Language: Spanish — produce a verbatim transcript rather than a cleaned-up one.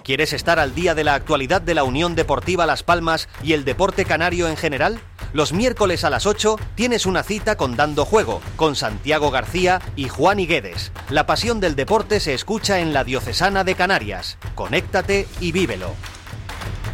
¿Quieres estar al día de la actualidad de la Unión Deportiva Las Palmas y el deporte canario en general? Los miércoles a las ocho tienes una cita con Dando Juego, con Santiago García y Juan Higuedes. La pasión del deporte se escucha en la Diocesana de Canarias. Conéctate y vívelo.